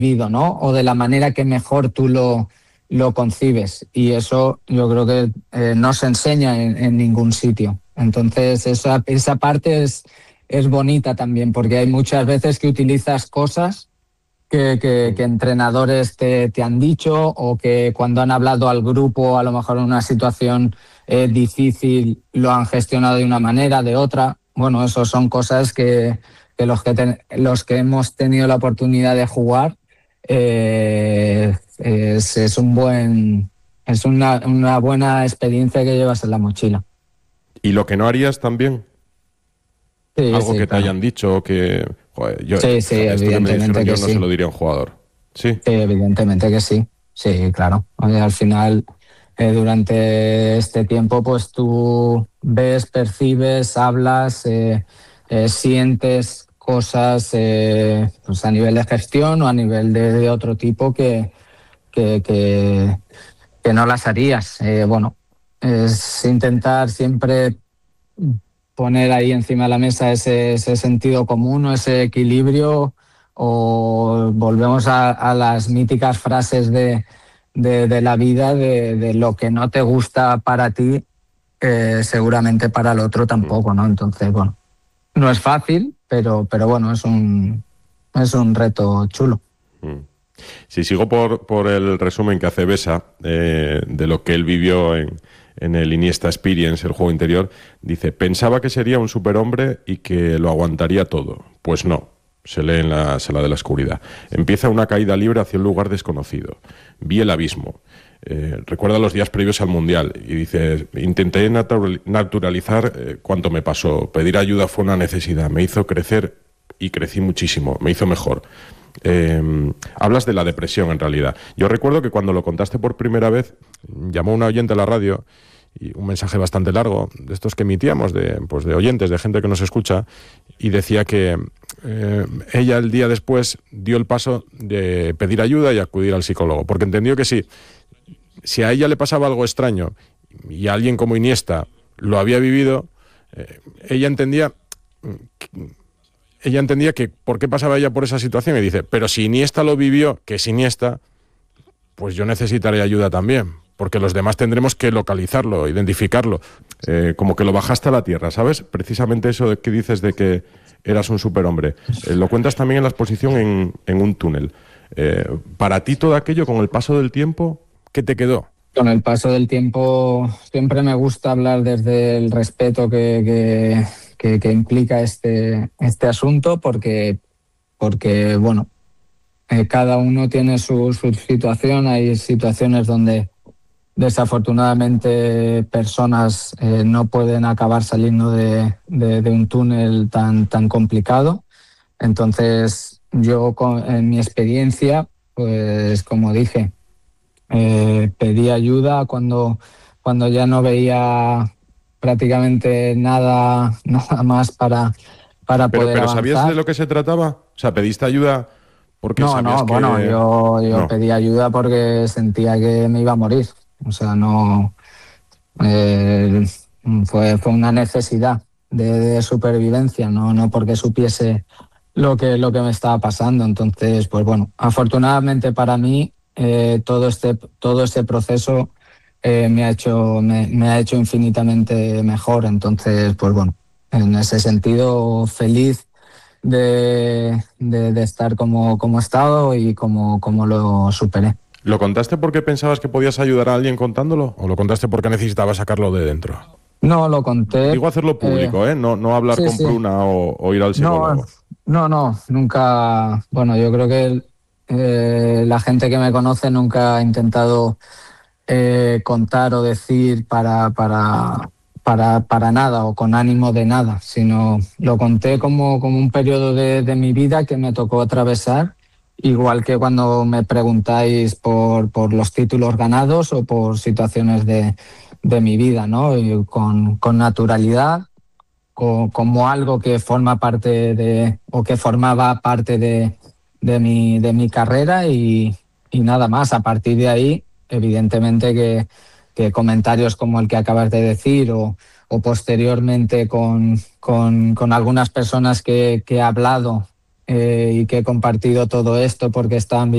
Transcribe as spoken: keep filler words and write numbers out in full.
vivido, ¿no? O de la manera que mejor tú lo, lo concibes. Y eso yo creo que eh, no se enseña en, en ningún sitio. Entonces esa, esa parte es, es bonita también, porque hay muchas veces que utilizas cosas que, que, que entrenadores te, te han dicho, o que cuando han hablado al grupo, a lo mejor en una situación eh, difícil, lo han gestionado de una manera, de otra. Bueno, eso son cosas que, que, los, que ten, los que hemos tenido la oportunidad de jugar, eh, es, es, un buen, es una, una buena experiencia que llevas en la mochila. ¿Y lo que no harías también? Sí, Algo sí, que te claro. hayan dicho, que... Joder, yo, Sí, sí, esto que me dijeron evidentemente yo que no sí. se lo diría a un jugador. ¿Sí? Sí, evidentemente que sí. Sí, claro. Oye, al final, eh, durante este tiempo, pues tú ves, percibes, hablas, eh, eh, sientes cosas eh, pues a nivel de gestión o a nivel de, de otro tipo que, que, que, que no las harías. Eh, bueno, es intentar siempre poner ahí encima de la mesa ese, ese sentido común o ese equilibrio, o volvemos a, a las míticas frases de, de, de la vida, de, de lo que no te gusta para ti, eh, seguramente para el otro tampoco, ¿no? Entonces, bueno, no es fácil, pero, pero bueno, es un, es un reto chulo. Si sigo por, por el resumen que hace Besa eh, de lo que él vivió en, en el Iniesta Experience, el juego interior, dice: pensaba que sería un superhombre y que lo aguantaría todo. Pues no, se lee en la sala de la oscuridad. Empieza una caída libre hacia un lugar desconocido. Vi el abismo. Eh, recuerda los días previos al Mundial y dice: intenté natural, naturalizar eh, cuanto me pasó. Pedir ayuda fue una necesidad. Me hizo crecer y crecí muchísimo. Me hizo mejor. Eh, hablas de la depresión en realidad. Yo recuerdo que cuando lo contaste por primera vez, llamó una oyente a la radio, y un mensaje bastante largo, de estos que emitíamos, de, pues de oyentes, de gente que nos escucha, y decía que eh, ella el día después dio el paso de pedir ayuda y acudir al psicólogo, porque entendió que sí, si a ella le pasaba algo extraño y a alguien como Iniesta lo había vivido, eh, ella entendía que, ella entendía que por qué pasaba ella por esa situación, y dice: pero si Iniesta lo vivió, que es Iniesta, pues yo necesitaré ayuda también, porque los demás tendremos que localizarlo, identificarlo, eh, como que lo bajaste a la tierra, ¿sabes? Precisamente eso de que dices de que eras un superhombre, eh, lo cuentas también en la exposición en, en un túnel. Eh, para ti todo aquello, con el paso del tiempo, ¿qué te quedó? Con el paso del tiempo siempre me gusta hablar desde el respeto que... que... Que, que implica este, este asunto, porque, porque bueno, eh, cada uno tiene su, su situación. Hay situaciones donde desafortunadamente personas eh, no pueden acabar saliendo de, de, de un túnel tan, tan complicado. Entonces yo, con, en mi experiencia, pues como dije, eh, pedí ayuda cuando, cuando ya no veía prácticamente nada, nada más para, para Pero, poder pero ¿sabías de avanzar. lo que se trataba? O sea, ¿pediste ayuda porque No, sabías no, bueno, que...? yo, yo No. pedí ayuda porque sentía que me iba a morir. O sea, no... Eh, fue, fue una necesidad de, de supervivencia, no, no porque supiese lo que, lo que me estaba pasando. Entonces, pues bueno, afortunadamente para mí, eh, todo, este, todo este proceso eh, me, ha hecho, me, me ha hecho infinitamente mejor. Entonces, pues bueno, en ese sentido, feliz de, de, de estar como, como he estado y como, como lo superé. ¿Lo contaste porque pensabas que podías ayudar a alguien contándolo? ¿O lo contaste porque necesitabas sacarlo de dentro? No, lo conté. Digo hacerlo Eh, público, ¿eh? No, no hablar sí, con sí. Pruna o, o ir al No, psicólogo. no, no, nunca. Bueno, yo creo que eh, la gente que me conoce nunca ha intentado eh, contar o decir para, para, para, para nada o con ánimo de nada, sino lo conté como, como un periodo de, de mi vida que me tocó atravesar, igual que cuando me preguntáis por, por los títulos ganados o por situaciones de, de mi vida, ¿no? Y con, con naturalidad, como algo que forma parte de, o que formaba parte de, de, mi, de mi carrera, y, y nada más. A partir de ahí, evidentemente que, que comentarios como el que acabas de decir, o, o posteriormente con, con, con algunas personas que, que he hablado eh, y que he compartido todo esto porque estaban